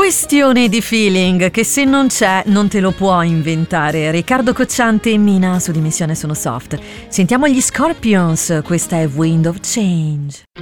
questione di feeling che se non c'è non te lo puoi inventare. Riccardo Cocciante e Mina su Dimensione sono soft. Sentiamo gli Scorpions, questa è Wind of Change.